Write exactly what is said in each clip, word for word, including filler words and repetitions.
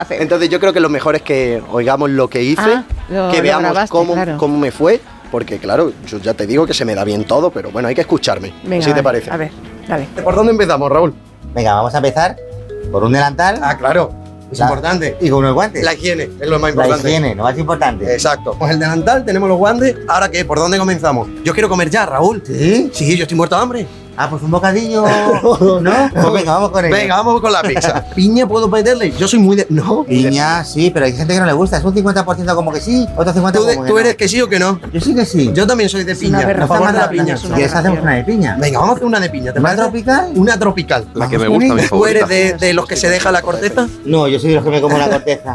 Entonces yo creo que lo mejor es que oigamos lo que hice, ah, lo, que lo veamos grabaste, cómo, claro. cómo me fue, porque claro, yo ya te digo que se me da bien todo, pero bueno, hay que escucharme. Venga, ¿Sí te vale, parece? A ver, dale. ¿Por dónde empezamos, Raúl? Venga, vamos a empezar por un delantal. Ah, claro, es La- importante. Y con unos guantes. La higiene es lo más La importante. higiene, lo más importante. Exacto. Pues el delantal, tenemos los guantes. ¿Ahora qué? ¿Por dónde comenzamos? Yo quiero comer ya, Raúl. ¿Sí? Sí, yo estoy muerto de hambre. Ah, pues un bocadillo. ¿No? Pues venga, vamos con ello. Venga, vamos con la pizza. ¿Piña puedo meterle? Yo soy muy de... No. Piña, sí, pero hay gente que no le gusta. Es un cincuenta por ciento como que sí, otro cincuenta ¿Tú, por ciento de- como ¿Tú que eres no. que sí o que no? Yo sí que sí. Yo también soy de una piña. A aberración. favor de la Manda piña. la piña, es Si una quieres hacemos una de piña. Venga, vamos a hacer una de piña. ¿Te ¿Una parece? tropical? Una tropical. La que me Vamos gusta, con mi ella. ¿Tú favorita. eres de, de los que se deja la corteza? No, yo soy de los que me como la corteza.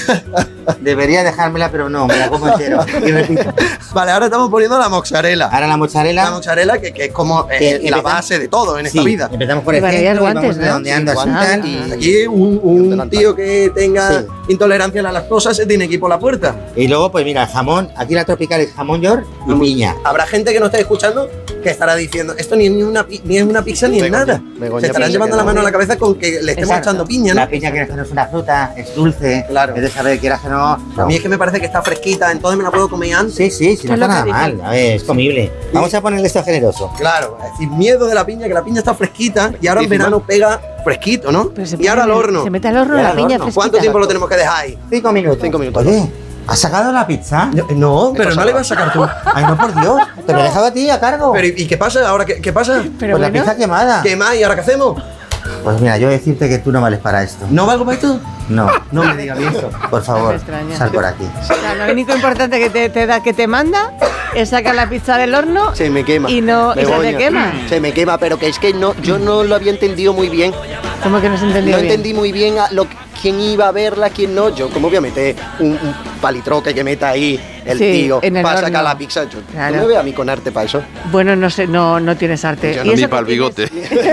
Debería dejármela, pero no, me la como entero. Y repito. Vale, ahora estamos poniendo la mozzarella. Ahora la mozzarella. La mozzarella que, que es como eh, Que la empezamos- base de todo en esta Sí, vida. empezamos por Y el bueno, ya centro y guantes, vamos ¿no? redondeando Sí, así guantes. tal. Y aquí un, un tío que tenga Sí. intolerancia a la lactosa se tiene que ir por la puerta. Y luego, pues mira, jamón. Aquí la tropical es jamón york y piña. Habrá gente que no esté escuchando que estará diciendo esto ni es ni una, pi- ni es una pizza ni es Begoña, pues pues nada. Begoña, se estarán sí, llevando que la no. mano a la cabeza con que le estemos Exacto. echando piña, ¿no? La piña que no es una fruta, es dulce. Claro. Es de saber, quieras que no. A mí es que me parece que está fresquita, entonces me la puedo comer antes. Sí, sí, sí, no Es lo está que nada dicen. mal. A ver, es comible. Vamos a ponerle esto generoso. Claro, es decir, miedo de la piña, que la piña está fresquita y ahora en Fresquísima. verano pega fresquito, ¿no? Pero se Y ahora al pone- horno. Se mete al horno Y ahora la al piña horno. fresquita. ¿Cuánto tiempo lo tenemos que dejar ahí? Cinco minutos. Cinco minutos. Oye, ¿has sacado la pizza? No, no, pero cosa no le vas a sacar tú. Ay, no, por Dios. Te lo he dejado a ti a cargo. Pero ¿y y qué pasa ahora? ¿Qué, qué pasa? Pero pues la bueno, pizza quemada. ¿Qué más? ¿Y ahora qué hacemos? Pues mira, yo decirte que tú no vales para esto. ¿No valgo para esto? No, No me digas eso. por favor, Me extraña. sal por aquí. o sea, lo único importante que te, te da, que te manda es sacar la pizza del horno Se me quema. y no y se Begoña. te quema. Se me quema, pero que es que no, yo no lo había entendido muy bien. ¿Cómo que no se entendió No bien? entendí muy bien a lo, quién iba a verla, quién no. Yo, ¿cómo voy a meter un, un palitroque que meta ahí el Sí, tío en el para horno. sacar la pizza? Yo, Claro. ¿tú me ves a mí con arte para eso? Bueno, no sé, no, no tienes arte. Yo ¿Y no, eso Ni que para el bigote.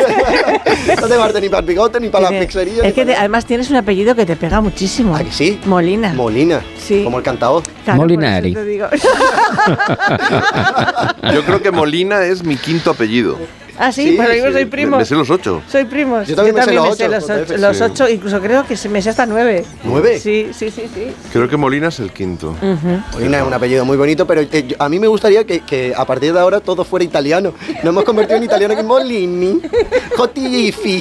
No tengo arte ni para el bigote, ni para la tienes? pizzería. Es ni que para te- nada. además tienes un apellido que te pega muchísimo. ¿A que sí? Molina. Molina. Sí. Como el cantador. Claro, por eso Molinari. te digo. Yo creo que Molina es mi quinto apellido. Ah, sí, Sí, pero yo sí. soy Me, primo. me sé los ocho. Soy primos. Yo también me sé los ocho, los, los ocho, jefes, los sí. ocho, incluso creo que se me sé hasta nueve. ¿Nueve? Sí, sí, sí, sí. Creo que Molina es el quinto. Ujú. Molina es un apellido muy bonito, pero eh, yo- a mí me gustaría que, que a partir de ahora todo fuera italiano. Nos hemos convertido en italiano que Molini, Jotifi.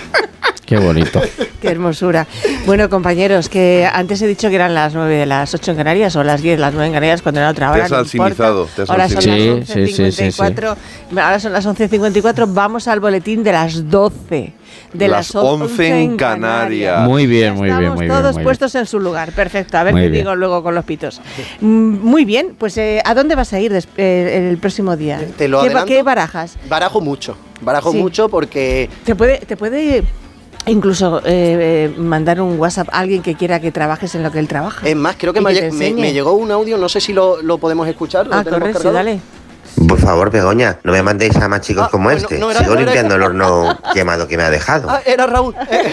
Qué bonito. Qué hermosura. Bueno, compañeros, que antes he dicho que eran las nueve de las ocho en Canarias o las diez, las nueve en Canarias, cuando era otra hora. has no alcinizado, importa. te has Ahora son alcinizado. las Sí, once sí, sí, sí, cincuenta y cuatro. Ahora son las once cincuenta y cuatro. Vamos al boletín de las doce. De Las las, once en Canarias. Muy bien, Ya muy bien, estamos muy bien. todos muy bien. puestos en su lugar. Perfecto. A ver Muy qué bien. digo luego con los pitos. Mm, Muy bien. Pues, eh, ¿a dónde vas a ir des- eh, el próximo día? Te lo ¿Qué, adelanto. ¿Qué barajas? Barajo mucho, barajo Sí. mucho porque ¿Te puede, te puede incluso eh, eh, mandar un WhatsApp a alguien que quiera que trabajes en lo que él trabaja? es más, creo que Y me, que lle- te me- enseñe. me llegó un audio, no sé si lo, lo podemos escuchar. ¿Lo Ah, tenemos correcto, sí, cargado? dale. Por favor, Begoña, no me mandéis a más chicos Ah, como bueno, este. no era- Sigo no era limpiando ese. el horno quemado que me ha dejado. Ah, era Raúl.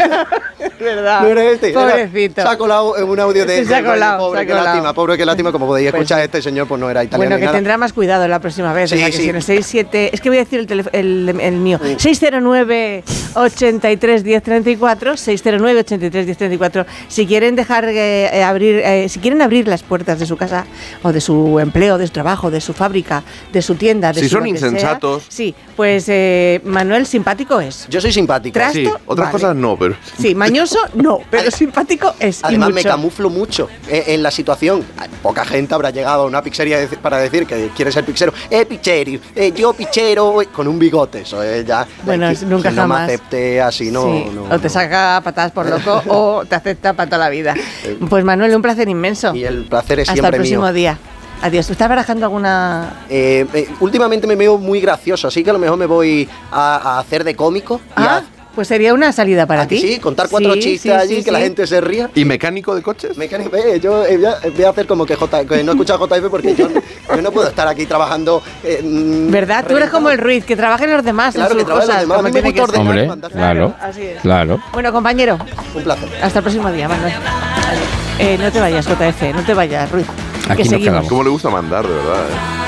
¿Verdad? No era este. era- Pobrecito. se ha colado en un audio de. Sí, se ha de- de- colado, Pobre, se ha qué colado. lástima, pobre, qué lástima. Como podéis Pues escuchar, sí. este señor pues no era italiano. Bueno, ni que nada. tendrá más cuidado la próxima vez. Sí, o sea, que sí. si en el seis siete... Es que voy a decir el, telef- el, el mío. seis cero nueve, ochenta y tres, diez treinta y cuatro. seis cero nueve, ochenta y tres, diez treinta y cuatro. Si quieren dejar eh, eh, abrir... eh, si quieren abrir las puertas de su casa o de su empleo, de su trabajo, de su fábrica, de su tienda, de Si su son lo que sea, insensatos. sí, pues eh, Manuel simpático es. Yo soy simpático. Tras- Sí, Esto, otras vale. cosas no, pero. Sí, mañoso no, pero simpático es. y Además, me mucho. camuflo mucho eh, en la situación. Poca gente habrá llegado a una pizzería de- para decir que quiere ser pizzero. Eh, pizzeri, eh, yo pizzero, eh, con un bigote. Eso es ya. Bueno, eh, es- nunca si no jamás. me acepte así, no. Sí, no, o te no. saca patadas por loco o te acepta para toda la vida. Pues Manuel, un placer inmenso. Y el placer es Hasta el siempre próximo mío. día. Adiós. ¿Estás barajando alguna...? Eh, eh, últimamente me veo muy gracioso, así que a lo mejor me voy a, a hacer de cómico. y Ah, a- pues sería una salida para ¿a que ti. sí, contar cuatro Sí, chistes sí, allí, sí, que la sí. gente se ría. ¿Y mecánico de coches? Mecánico, eh, yo eh, voy, a, voy a hacer como que, J, que no he escuchado J F porque yo, yo no puedo estar aquí trabajando. eh, mm, ¿Verdad? Tú eres como el Ruiz, que trabaja en los demás, Claro, en que sus trabaja en los cosas, demás. A como mí me tiene que gusta ser. ordenar. Hombre, mandar- claro, Así es. claro. Bueno, compañero, Un placer. hasta el próximo día, Manuel. Eh, no te vayas, J F, no te vayas, Ruiz. Aquí que nos seguimos. quedamos. ¿Cómo le gusta mandar, de verdad? eh?